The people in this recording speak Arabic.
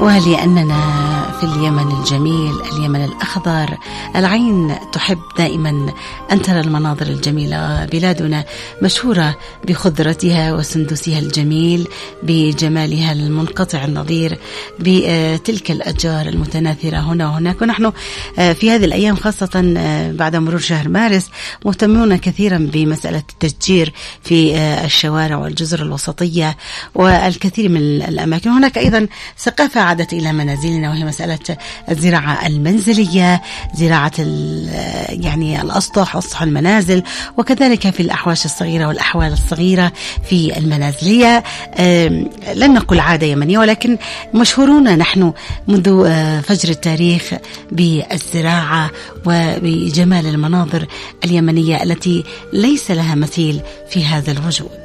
ولأننا في اليمن الجميل، اليمن الأخضر، العين تحب دائما أن ترى المناظر الجميلة. بلادنا مشهورة بخضرتها وسندسها الجميل، بجمالها المنقطع النظير، بتلك الأشجار المتناثرة هنا وهناك. ونحن في هذه الأيام خاصة بعد مرور شهر مارس مهتمون كثيرا بمسألة التشجير في الشوارع والجزر الوسطية والكثير من الأماكن. هناك أيضا ثقافة عادت إلى منازلنا، وهي مسألة الزراعة المنزلية، زراعة يعني أسطح المنازل، وكذلك في الأحواش الصغيرة والأحوال الصغيرة في المنازلية. لن نقول عادة يمنية، ولكن مشهورون نحن منذ فجر التاريخ بالزراعة وبجمال المناظر اليمنية التي ليس لها مثيل في هذا الوجود.